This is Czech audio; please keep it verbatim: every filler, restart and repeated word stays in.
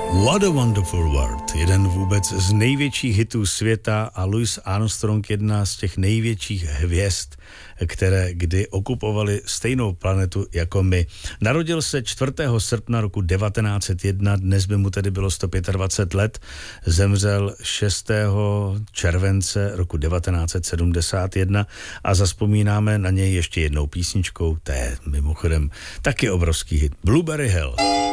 What a Wonderful World, jeden vůbec z největších hitů světa a Louis Armstrong jedna z těch největších hvězd, které kdy okupovali stejnou planetu jako my. Narodil se čtvrtého srpna roku devatenáct set jedna, dnes by mu tedy bylo sto dvacet pět let, zemřel šestého července roku devatenáct set sedmdesát jedna a zazpomínáme na něj ještě jednou písničkou, to je mimochodem taky obrovský hit, Blueberry Hill.